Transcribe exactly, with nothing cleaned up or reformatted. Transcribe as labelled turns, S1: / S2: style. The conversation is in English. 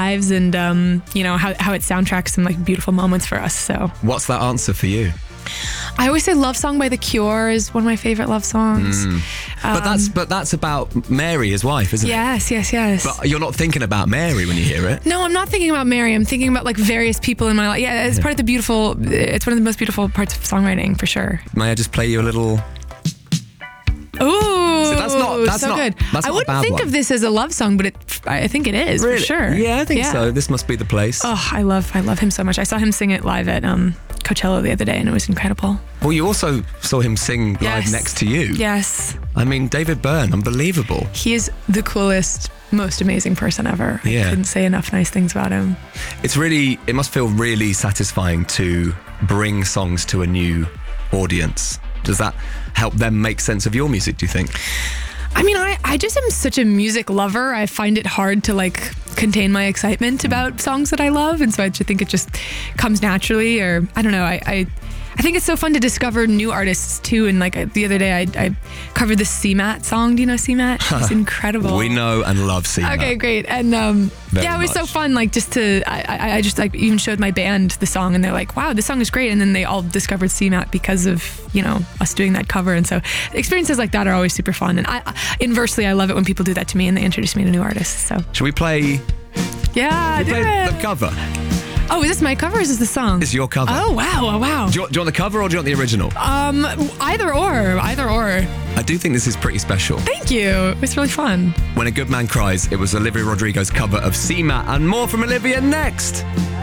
S1: lives, and um, you know how how it soundtracks some like beautiful moments for us. So,
S2: what's that answer for you?
S1: I always say "Love Song" by The Cure is one of my favorite love songs.
S2: Mm.
S1: Um,
S2: but that's but that's about Mary, his wife, isn't
S1: yes,
S2: it?
S1: Yes, yes, yes.
S2: But you're not thinking about Mary when you hear it.
S1: No, I'm not thinking about Mary. I'm thinking about like various people in my life. Yeah, it's
S2: Yeah.
S1: part of the beautiful. It's one of the most beautiful parts of songwriting for sure.
S2: May I just play you a little?
S1: Ooh,
S2: So that's not- that's
S1: so
S2: not-
S1: good.
S2: that's
S1: I
S2: not a
S1: wouldn't
S2: bad
S1: think
S2: one.
S1: of this as a love song, but it, I think it is for sure.
S2: Yeah, I think so. This must be the place.
S1: Oh, I love, I love him so much. I saw him sing it live at um, Coachella the other day, and it was incredible.
S2: Well, you also saw him sing live
S1: Yes.
S2: next to you.
S1: Yes,
S2: I mean, David Byrne, unbelievable.
S1: he is the coolest, most amazing person ever.
S2: Yeah.
S1: I couldn't say enough nice things about him.
S2: It's really, it must feel really satisfying to bring songs to a new audience. Does that help them make sense of your music, do you think?
S1: I mean, I, I just am such a music lover. I find it hard to like contain my excitement about songs that I love. And so I just think it just comes naturally, or I don't know. I, I, I think it's so fun to discover new artists too. And like the other day I, I covered the C MAT song. Do you know C MAT? It's incredible.
S2: We know and love C MAT.
S1: Okay, great. And um,
S2: Very
S1: yeah, it was so
S2: much.
S1: fun. Like just to, I, I, I just like even showed my band the song, and they're like, "Wow, this song is great." And then they all discovered C MAT because of you know us doing that cover. And so experiences like that are always super fun. And I, inversely, I love it when people do that to me and they introduce me to new artists. So
S2: Should we play,
S1: yeah, do
S2: play
S1: it.
S2: the cover?
S1: Oh, is this my cover? Or is this the song?
S2: It's your cover.
S1: Oh wow, oh, wow.
S2: Do you, do you want the cover or do you want the original?
S1: Um, either or, either or.
S2: I do think this is pretty special.
S1: Thank you. It was really fun.
S2: When a Good Man Cries, it was Olivia Rodrigo's cover of C MAT, and more from Olivia next.